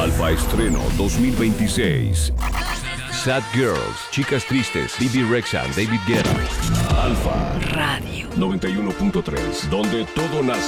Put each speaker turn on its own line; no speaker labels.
Alfa Estreno 2026. Sad Girls, Chicas Tristes, Bibi Rexha, David Guetta. Alfa
Radio
91.3, donde todo nace.